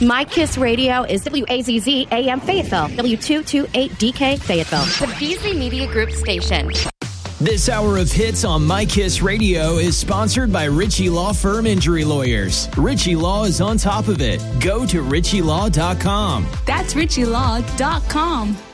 My Kiss Radio is WAZZ AM Fayetteville, W228DK Fayetteville. The Beasley Media Group station. This hour of hits on My Kiss Radio is sponsored by Ritchie Law Firm Injury Lawyers. Ritchie Law is on top of it. Go to ritchielaw.com. That's ritchielaw.com.